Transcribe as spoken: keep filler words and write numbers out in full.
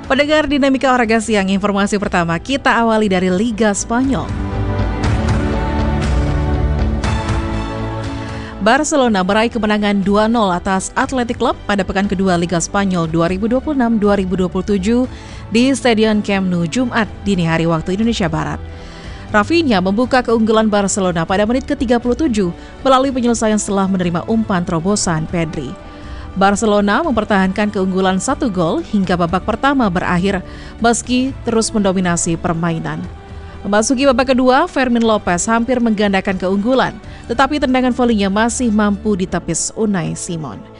Pendengar Dinamika Olahraga Siang, informasi pertama kita awali dari Liga Spanyol. Barcelona meraih kemenangan dua nol atas Athletic Club pada pekan kedua Liga Spanyol dua ribu dua puluh enam dua ribu dua puluh tujuh di Stadion Camp Nou Jumat dini hari waktu Indonesia Barat. Rafinha membuka keunggulan Barcelona pada menit ke tiga puluh tujuh melalui penyelesaian setelah menerima umpan terobosan Pedri. Barcelona mempertahankan keunggulan satu gol hingga babak pertama berakhir meski terus mendominasi permainan. Memasuki babak kedua, Fermin Lopez hampir menggandakan keunggulan, tetapi tendangan volinya masih mampu ditepis Unai Simon.